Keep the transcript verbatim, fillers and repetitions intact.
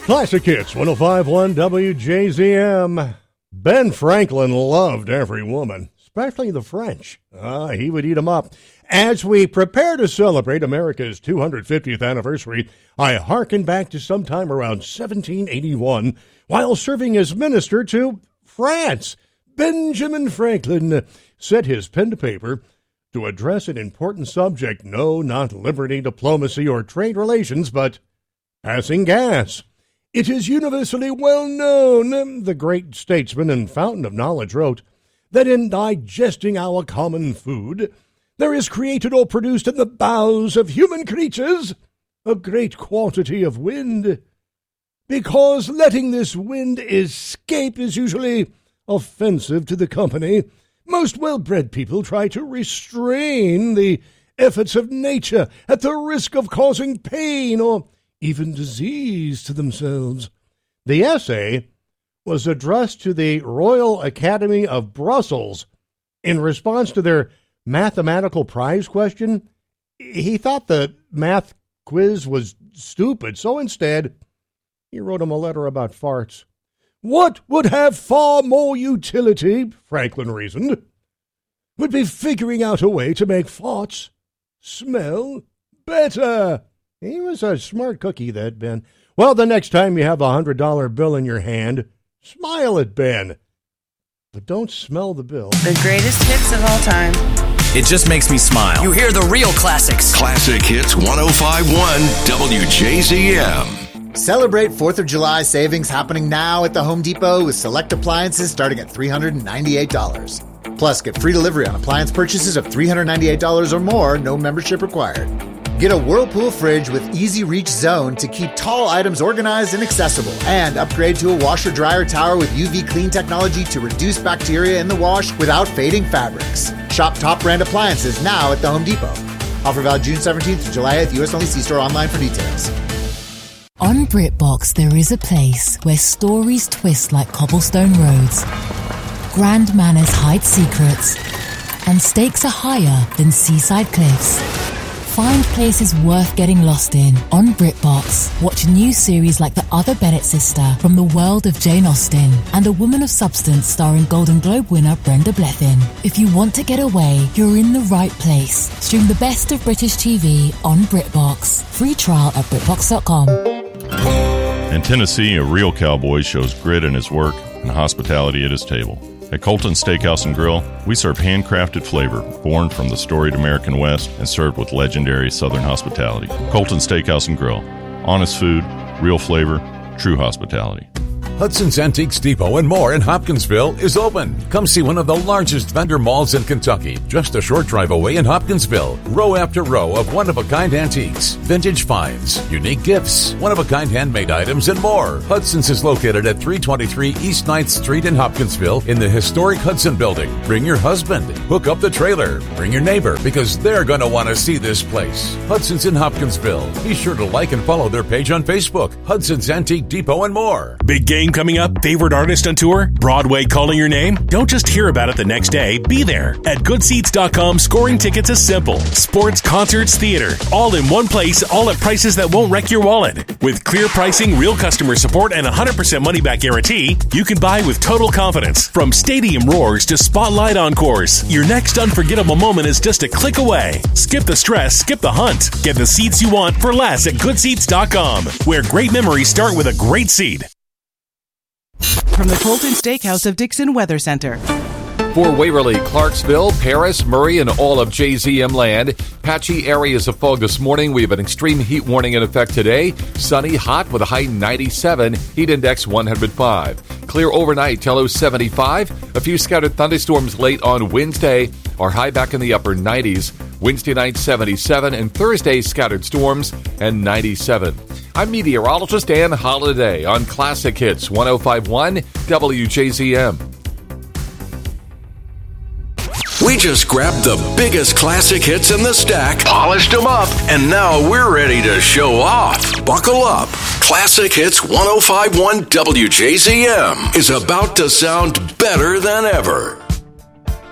Classic Hits, one oh five point one W J Z M. Ben Franklin loved every woman, especially the French. Ah, he would eat them up. As we prepare to celebrate America's two hundred fiftieth anniversary, I hearken back to sometime around seventeen eighty-one while serving as minister to France. Benjamin Franklin set his pen to paper to address an important subject. No, not liberty, diplomacy, or trade relations, but passing gas. It is universally well known, the great statesman and fountain of knowledge wrote, that in digesting our common food, there is created or produced in the bowels of human creatures a great quantity of wind, because letting this wind escape is usually offensive to the company. Most well-bred people try to restrain the efforts of nature at the risk of causing pain or even disease to themselves. The essay was addressed to the Royal Academy of Brussels in response to their mathematical prize question. He thought the math quiz was stupid, so instead he wrote him a letter about farts. What would have far more utility, Franklin reasoned, would be figuring out a way to make farts smell better. He was a smart cookie, that Ben. Well, the next time you have a one hundred dollar bill in your hand, smile at Ben. But don't smell the bill. The greatest hits of all time. It just makes me smile. You hear the real classics. Classic Hits one oh five point one W J Z M. Celebrate fourth of July savings happening now at the Home Depot with select appliances starting at three hundred ninety-eight dollars. Plus, get free delivery on appliance purchases of three hundred ninety-eight dollars or more, no membership required. Get a Whirlpool fridge with Easy Reach Zone to keep tall items organized and accessible. And upgrade to a washer-dryer tower with U V clean technology to reduce bacteria in the wash without fading fabrics. Shop top brand appliances now at the Home Depot. Offer valid June seventeenth to July eighth. U S only. See store online for details. On BritBox, there is a place where stories twist like cobblestone roads, grand manners hide secrets, and stakes are higher than seaside cliffs. Find places worth getting lost in on BritBox. Watch new series like The Other Bennett Sister from the world of Jane Austen and A Woman of Substance starring Golden Globe winner Brenda Blethyn. If you want to get away, you're in the right place. Stream the best of British T V on BritBox. Free trial at BritBox dot com. In Tennessee, a real cowboy shows grit in his work and hospitality at his table. At Colton Steakhouse and Grill, we serve handcrafted flavor born from the storied American West and served with legendary Southern hospitality. Colton Steakhouse and Grill. Honest food, real flavor, true hospitality. Hudson's Antiques Depot and more in Hopkinsville is open. Come see one of the largest vendor malls in Kentucky, just a short drive away in Hopkinsville. Row after row of one-of-a-kind antiques, vintage finds, unique gifts, one-of-a-kind handmade items, and more. Hudson's is located at three twenty-three East ninth Street in Hopkinsville in the historic Hudson Building. Bring your husband, hook up the trailer, bring your neighbor, because they're going to want to see this place. Hudson's in Hopkinsville. Be sure to like and follow their page on Facebook, Hudson's Antique Depot and more. Big game coming up? Favorite artist on tour? Broadway calling your name? Don't just hear about it the next day. Be there. At good seats dot com, scoring tickets is simple. Sports, concerts, theater. All in one place, all at prices that won't wreck your wallet. With clear pricing, real customer support, and a one hundred percent money-back guarantee, you can buy with total confidence. From stadium roars to spotlight encores, your next unforgettable moment is just a click away. Skip the stress, skip the hunt. Get the seats you want for less at good seats dot com, where great memories start with a great seat. From the Colton Steakhouse of Dixon Weather Center. For Waverly, Clarksville, Paris, Murray, and all of J Z M land, patchy areas of fog this morning. We have an extreme heat warning in effect today. Sunny, hot with a high ninety-seven, heat index one hundred five. Clear overnight till low seventy-five. A few scattered thunderstorms late on Wednesday. Our high back in the upper nineties. Wednesday night seventy-seven, and Thursday scattered storms and ninety-seven. I'm meteorologist Dan Holliday on Classic Hits one oh five point one W J Z M. We just grabbed the biggest classic hits in the stack, polished them up, and now we're ready to show off. Buckle up. Classic Hits one oh five point one W J Z M is about to sound better than ever.